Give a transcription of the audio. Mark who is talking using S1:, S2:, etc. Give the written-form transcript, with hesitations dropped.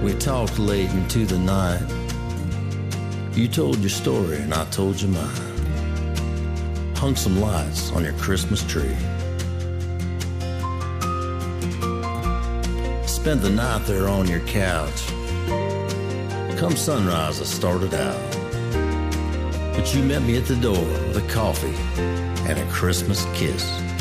S1: We talked late into the night. You told your story and I told you mine. Hung some lights on your Christmas tree. Spent the night there on your couch. Come sunrise I started out. But you met me at the door with a coffee and a Christmas kiss.